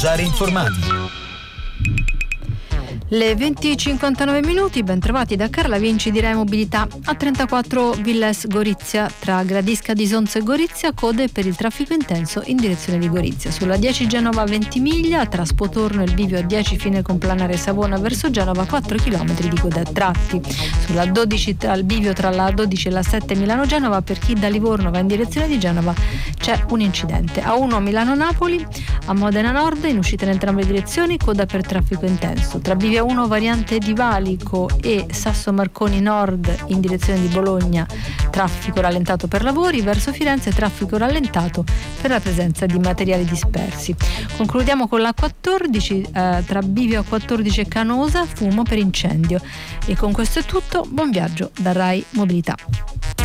Già informati. Le 20:59, ben trovati da Carla Vinci di Rai Mobilità. A 34 Villes Gorizia, tra Gradisca di Sonzo e Gorizia, code per il traffico intenso in direzione di Gorizia. Sulla 10 Genova Ventimiglia, tra Spotorno e il bivio a 10 fine con planare Savona verso Genova, 4 km di coda a tratti. Sulla 12 al bivio tra la 12 e la 7 Milano Genova, per chi da Livorno va in direzione di Genova c'è un incidente. A1 Milano Napoli, a Modena Nord, in uscita in entrambe le direzioni, coda per traffico intenso. Tra bivio 1 variante di Valico e Sasso Marconi Nord in direzione di Bologna, traffico rallentato per lavori, verso Firenze traffico rallentato per la presenza di materiali dispersi. Concludiamo con la 14, tra bivio A14 e Canosa, fumo per incendio. E con questo è tutto, buon viaggio da Rai Mobilità.